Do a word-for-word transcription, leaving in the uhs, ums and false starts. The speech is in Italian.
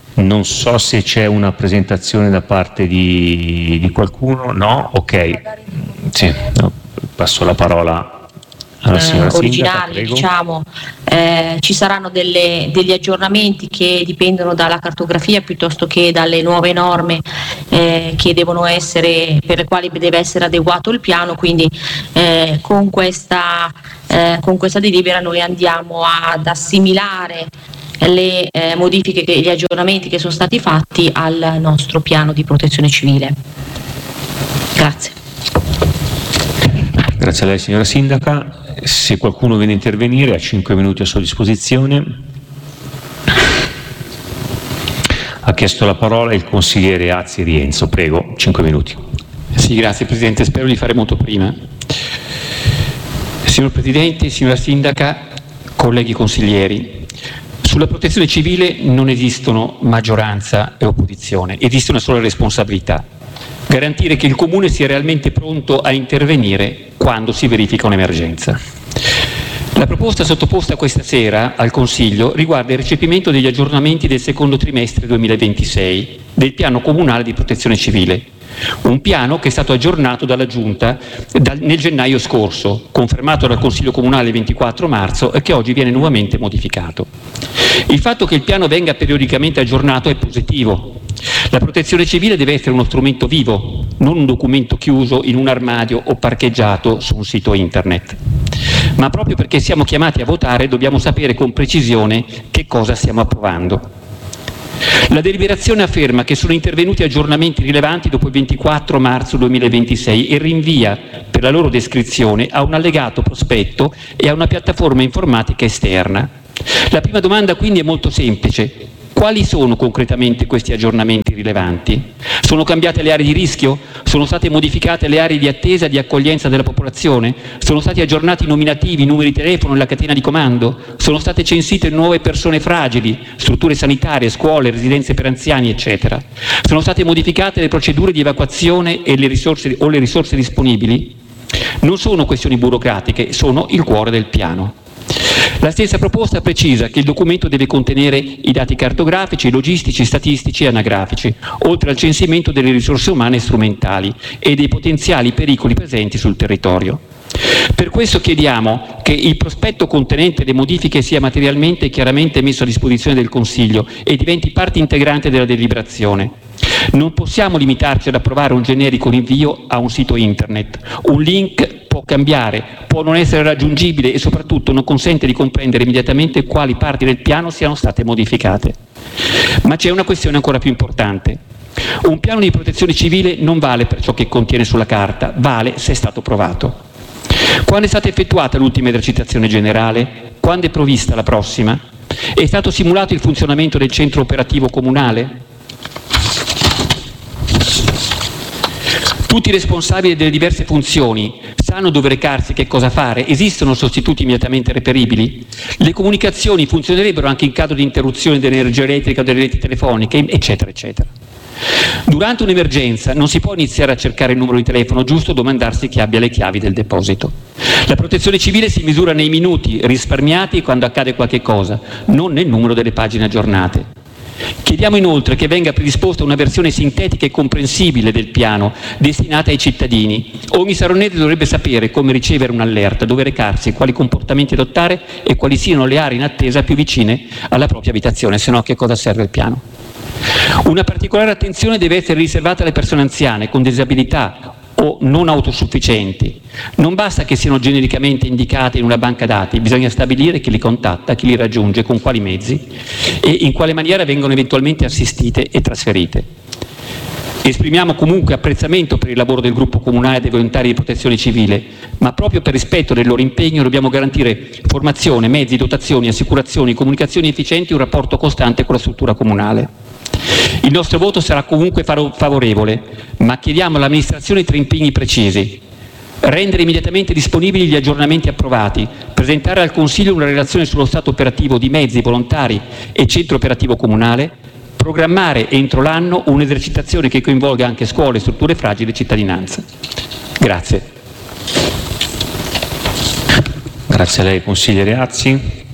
Non so se c'è una presentazione da parte di, di qualcuno. No? Ok. Sì, no, passo la parola alla signora eh, Sindaca, originali, prego. diciamo. Eh, ci saranno delle, degli aggiornamenti che dipendono dalla cartografia piuttosto che dalle nuove norme eh, che devono essere, per le quali deve essere adeguato il piano, quindi eh, con questa, eh, con questa delibera noi andiamo ad assimilare le eh, modifiche, che, gli aggiornamenti che sono stati fatti al nostro piano di protezione civile. Grazie. Grazie a lei signora Sindaca. Se qualcuno viene a intervenire ha cinque minuti a sua disposizione. Ha chiesto la parola il consigliere Azzi Rienzo, prego, cinque minuti. Sì, grazie Presidente, spero di fare molto prima. Signor Presidente, signora Sindaca, colleghi consiglieri, sulla protezione civile non esistono maggioranza e opposizione, esiste una sola responsabilità: garantire che il Comune sia realmente pronto a intervenire quando si verifica un'emergenza. La proposta sottoposta questa sera al Consiglio riguarda il recepimento degli aggiornamenti del secondo trimestre duemilaventisei del Piano Comunale di Protezione Civile, un piano che è stato aggiornato dalla Giunta nel gennaio scorso, confermato dal Consiglio Comunale il ventiquattro marzo e che oggi viene nuovamente modificato. Il fatto che il piano venga periodicamente aggiornato è positivo. La protezione civile deve essere uno strumento vivo, non un documento chiuso in un armadio o parcheggiato su un sito internet. Ma proprio perché siamo chiamati a votare dobbiamo sapere con precisione che cosa stiamo approvando. La deliberazione afferma che sono intervenuti aggiornamenti rilevanti dopo il ventiquattro marzo duemilaventisei e rinvia per la loro descrizione a un allegato prospetto e a una piattaforma informatica esterna. La prima domanda quindi è molto semplice: quali sono concretamente questi aggiornamenti rilevanti? Sono cambiate le aree di rischio? Sono state modificate le aree di attesa e di accoglienza della popolazione? Sono stati aggiornati i nominativi, i numeri di telefono e la catena di comando? Sono state censite nuove persone fragili, strutture sanitarie, scuole, residenze per anziani, eccetera? Sono state modificate le procedure di evacuazione e le risorse, o le risorse disponibili? Non sono questioni burocratiche, sono il cuore del piano. La stessa proposta precisa che il documento deve contenere i dati cartografici, logistici, statistici e anagrafici, oltre al censimento delle risorse umane e strumentali e dei potenziali pericoli presenti sul territorio. Per questo chiediamo che il prospetto contenente le modifiche sia materialmente e chiaramente messo a disposizione del Consiglio e diventi parte integrante della deliberazione. Non possiamo limitarci ad approvare un generico rinvio a un sito internet. Un link può cambiare, può non essere raggiungibile e soprattutto non consente di comprendere immediatamente quali parti del piano siano state modificate. Ma c'è una questione ancora più importante. Un piano di protezione civile non vale per ciò che contiene sulla carta, vale se è stato provato. Quando è stata effettuata l'ultima esercitazione generale? Quando è provvista la prossima? È stato simulato il funzionamento del centro operativo comunale? Tutti i responsabili delle diverse funzioni sanno dove recarsi, che cosa fare? Esistono sostituti immediatamente reperibili? Le comunicazioni funzionerebbero anche in caso di interruzione dell'energia elettrica o delle reti telefoniche, eccetera, eccetera. Durante un'emergenza non si può iniziare a cercare il numero di telefono, giusto domandarsi chi abbia le chiavi del deposito. La protezione civile si misura nei minuti risparmiati quando accade qualche cosa, non nel numero delle pagine aggiornate. Chiediamo inoltre che venga predisposta una versione sintetica e comprensibile del piano destinata ai cittadini. Ogni saronese dovrebbe sapere come ricevere un'allerta, dove recarsi, quali comportamenti adottare e quali siano le aree in attesa più vicine alla propria abitazione, se no a che cosa serve il piano. Una particolare attenzione deve essere riservata alle persone anziane con disabilità o non autosufficienti. Non basta che siano genericamente indicate in una banca dati, bisogna stabilire chi li contatta, chi li raggiunge, con quali mezzi e in quale maniera vengono eventualmente assistite e trasferite. Esprimiamo comunque apprezzamento per il lavoro del gruppo comunale dei volontari di protezione civile, ma proprio per rispetto del loro impegno dobbiamo garantire formazione, mezzi, dotazioni, assicurazioni, comunicazioni efficienti e un rapporto costante con la struttura comunale. Il nostro voto sarà comunque favorevole, ma chiediamo all'amministrazione tre impegni precisi: rendere immediatamente disponibili gli aggiornamenti approvati, presentare al Consiglio una relazione sullo stato operativo di mezzi, volontari e centro operativo comunale, programmare entro l'anno un'esercitazione che coinvolga anche scuole, strutture fragili e cittadinanza. Grazie. Grazie a lei, consigliere Azzi.